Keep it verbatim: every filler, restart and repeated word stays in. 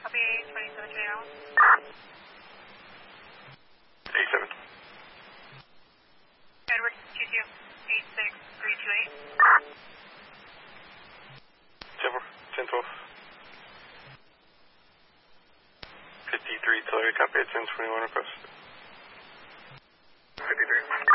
Copy twenty-seven J Allen. eighty-seven. Edward, Q two, eight six three two eight. ten twelve. fifty-three, Tulare, copy at ten twenty-one request. fifty-three.